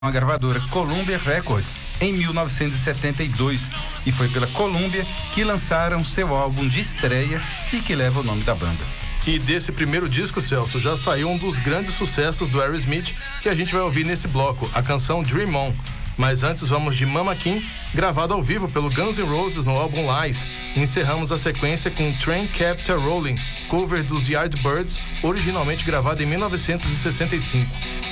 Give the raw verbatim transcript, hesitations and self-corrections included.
a gravadora Columbia Records em mil novecentos e setenta e dois e foi pela Columbia que lançaram seu álbum de estreia e que leva o nome da banda. E desse primeiro disco, Celso, já saiu um dos grandes sucessos do Aerosmith que a gente vai ouvir nesse bloco, a canção Dream On. Mas antes vamos de Mama King, gravado ao vivo pelo Guns N' Roses no álbum Lies. E encerramos a sequência com Train Kept a Rolling, cover dos Yardbirds, originalmente gravado em mil novecentos e sessenta e cinco.